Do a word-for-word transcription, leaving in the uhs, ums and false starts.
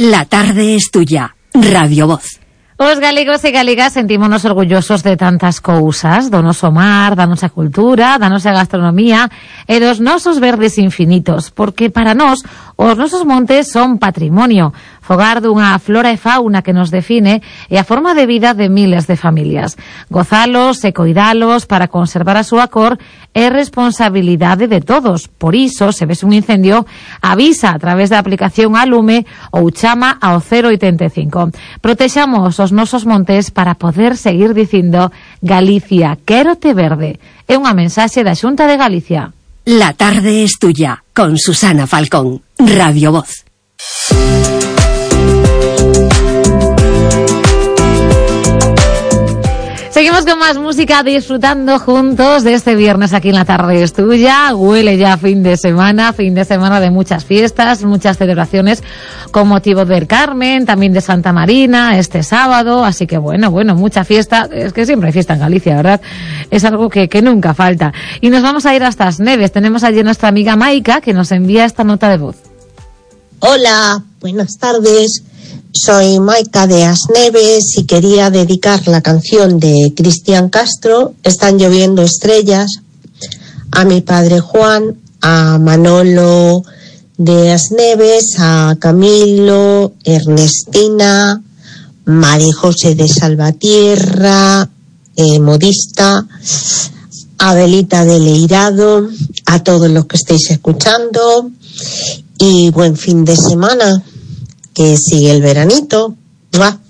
La tarde es tuya. Radio Voz. Os galegos e galegas sentímonos orgullosos de tantas cousas, do noso mar, da nosa cultura, da nosa gastronomía e dos nosos verdes infinitos, porque para nós os nosos montes son patrimonio, fogar dunha flora e fauna que nos define e a forma de vida de miles de familias. Gozalos e coidalos para conservar a súa cor é responsabilidade de todos. Por iso, se ves un incendio, avisa a través da aplicación a Lume ou chama ao cero oitenta e cinco. Protexamos os nosos montes para poder seguir dicindo Galicia, quérote verde. É unha mensaxe da Xunta de Galicia. La tarde es tuya, con Susana Falcón. Radio Voz. Seguimos con más música, disfrutando juntos de este viernes aquí en La Tarde es Tuya. Huele ya fin de semana, fin de semana de muchas fiestas, muchas celebraciones con motivo del Carmen, también de Santa Marina este sábado, así que bueno, bueno, mucha fiesta. Es que siempre hay fiesta en Galicia, ¿verdad? Es algo que, que nunca falta. Y nos vamos a ir hasta As Neves. Tenemos allí a nuestra amiga Maika, que nos envía esta nota de voz. Hola, buenas tardes. Soy Maika de As Neves y quería dedicar la canción de Cristian Castro, Están lloviendo estrellas, a mi padre Juan, a Manolo de As Neves, a Camilo, Ernestina, María José de Salvatierra, eh, modista, a Belita de Leirado, a todos los que estéis escuchando y buen fin de semana. Que sigue el veranito. ¡Mua!